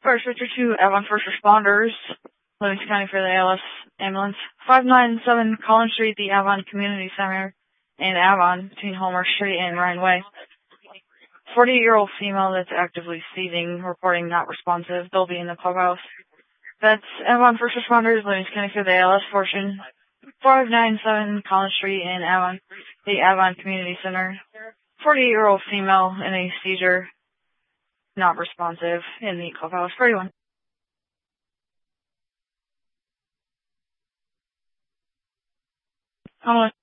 First, Richard to Avon First Responders, Livingston County for the ALS ambulance. 597 Collins Street, the Avon Community Center in Avon, between Homer Street and Ryan Way. 48-year-old female that's actively seizing, reporting not responsive. They'll be in the clubhouse. That's Avon First Responders, Livingston County for the ALS portion. 597 Collins Street in Avon, the Avon Community Center. 48-year-old female in a seizure, not responsive, in the clubhouse. 31. Homeless.